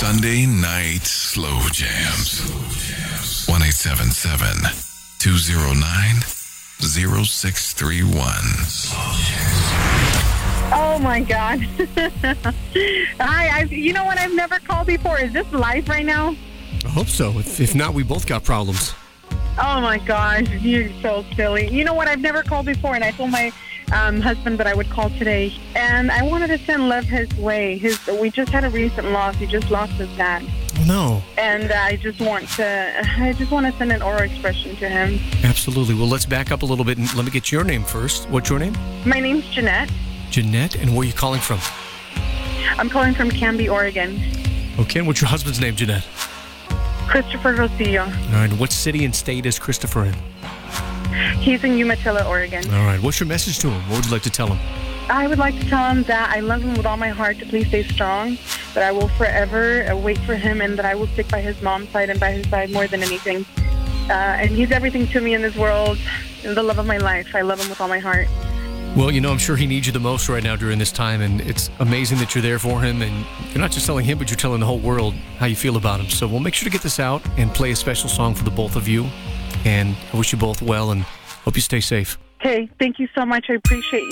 Sunday Night Slow Jams. 1-877-209-0631. Oh my God. Hi, you know what? I've never called before. Is this live right now? I hope so. If not, we both got problems. Oh my gosh, you're so silly. You know what? I've never called before, and I told my husband that I would call today. And I wanted to send love his way. We just had a recent loss. He just lost his dad. Oh, no. And I just want to send an oral expression to him. Absolutely. Well, let's back up a little bit and let me get your name first. What's your name? My name's Jeanette. Jeanette, and where are you calling from? I'm calling from Canby, Oregon. Okay, and what's your husband's name, Jeanette? Christopher Rosillo. All right, what city and state is Christopher in? He's in Umatilla, Oregon. All right, what's your message to him? What would you like to tell him? I would like to tell him that I love him with all my heart, to please stay strong, that I will forever wait for him, and that I will stick by his mom's side and by his side more than anything. And he's everything to me in this world, the love of my life. I love him with all my heart. Well, I'm sure he needs you the most right now during this time, and it's amazing that you're there for him, and you're not just telling him, but you're telling the whole world how you feel about him. So we'll make sure to get this out and play a special song for the both of you, and I wish you both well, and hope you stay safe. Okay, thank you so much. I appreciate